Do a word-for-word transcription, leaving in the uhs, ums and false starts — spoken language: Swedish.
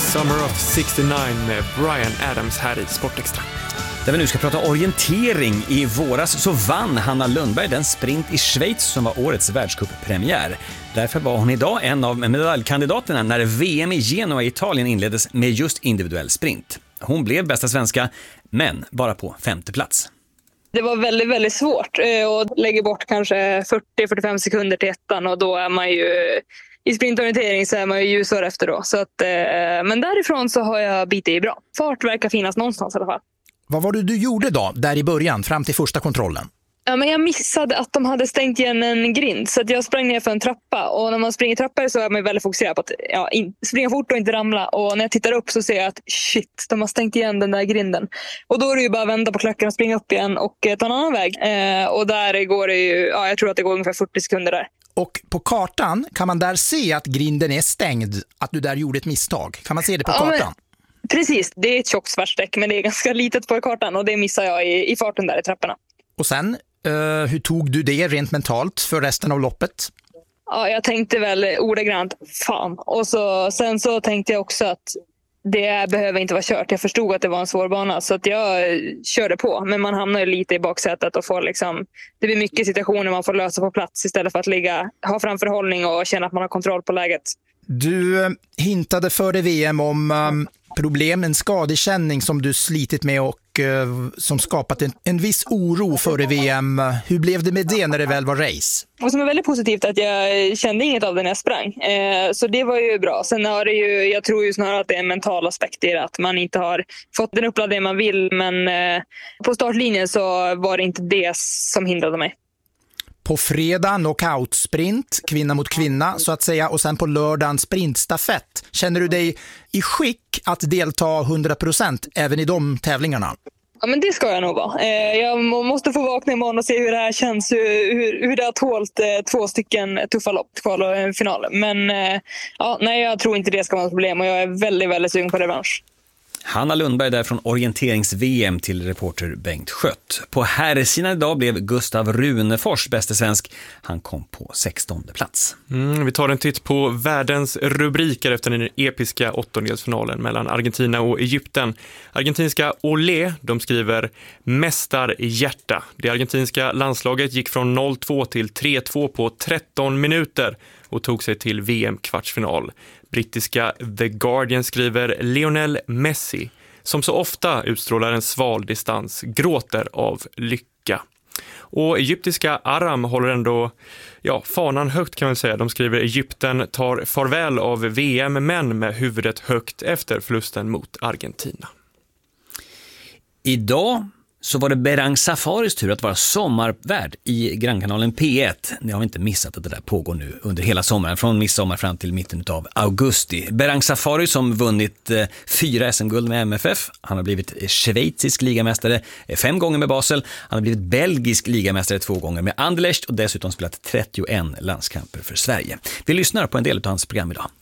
Summer of sextionio med Bryan Adams här i Sportextra. Där vi nu ska prata orientering. I våras så vann Hanna Lundberg den sprint i Schweiz som var årets världscuppremiär. Därför var hon idag en av medaljkandidaterna när V M i Genua i Italien inleddes med just individuell sprint. Hon blev bästa svenska, men bara på femte plats. Det var väldigt, väldigt svårt att lägga bort kanske fyrtio till fyrtiofem sekunder till ettan, och då är man ju i sprintorientering så är man ju ljusår efter då. Så att, men därifrån så har jag bitit i bra. Fart verkar finnas någonstans i alla fall. Vad var det du gjorde då, där i början, fram till första kontrollen? Ja, men jag missade att de hade stängt igen en grind, så att jag sprang ner för en trappa. Och när man springer trappor så är man väldigt fokuserad på att ja, in, springa fort och inte ramla. Och när jag tittar upp så ser jag att shit, de har stängt igen den där grinden. Och då är det ju bara att vända på klacken och springa upp igen och ta en annan väg. Eh, och där går det ju, ja, jag tror att det går ungefär fyrtio sekunder där. Och på kartan kan man där se att grinden är stängd, att du där gjorde ett misstag. Kan man se det på kartan? Ja, men... Precis, det är ett tjockt svartsträck, men det är ganska litet på kartan och det missar jag i, i farten där i trapporna. Och sen, uh, hur tog du det rent mentalt för resten av loppet? Ja, jag tänkte väl ordagrant, fan. Och så, sen så tänkte jag också att det behöver inte vara kört. Jag förstod att det var en svår bana, så att jag körde på. Men man hamnar ju lite i baksätet och får liksom, det blir mycket situationer man får lösa på plats istället för att ligga, ha framförhållning och känna att man har kontroll på läget. Du uh, hintade före V M om um, problem, en skadekänning som du slitit med och uh, som skapat en, en viss oro före V M. Hur blev det med det när det väl var race? Och som är väldigt positivt att jag kände inget av det när jag sprang. Eh, så det var ju bra. Sen har det ju, jag tror ju snarare att det är en mental aspekt i det, att man inte har fått den uppladdning man vill, men eh, på startlinjen så var det inte det som hindrade mig. På fredag knockout-sprint, kvinna mot kvinna så att säga, och sen på lördagen sprintstafett. Känner du dig i skick att delta hundra procent även i de tävlingarna? Ja, men det ska jag nog vara. Jag måste få vakna imorgon och se hur det här känns, hur, hur det har tålt två stycken tuffa lopp, kval och en final. Men ja, nej, jag tror inte det ska vara ett problem och jag är väldigt, väldigt sugen på revansch. Hanna Lundberg där från orienterings-V M till reporter Bengt Schött. På herrsidan idag blev Gustav Runefors bäste svensk. Han kom på sextonde plats. Mm, vi tar en titt på världens rubriker efter den episka åttondelsfinalen mellan Argentina och Egypten. Argentinska Olé, de skriver mästarhjärta. Det argentinska landslaget gick från noll två till tre två på tretton minuter och tog sig till V M-kvartsfinal. Brittiska The Guardian skriver Lionel Messi, som så ofta utstrålar en sval distans, gråter av lycka. Och egyptiska Aram håller ändå ja, fanan högt kan man säga. De skriver Egypten tar farväl av V M men med huvudet högt efter förlusten mot Argentina. Idag så var det Berang Safaris tur att vara sommarvärd i Grandkanalen P ett. Ni har inte missat att det där pågår nu under hela sommaren, från midsommar fram till mitten av augusti. Berang Safari som vunnit eh, fyra S M-guld med M F F. Han har blivit schweizisk ligamästare fem gånger med Basel. Han har blivit belgisk ligamästare två gånger med Anderlecht och dessutom spelat trettioen landskamper för Sverige. Vi lyssnar på en del av hans program idag.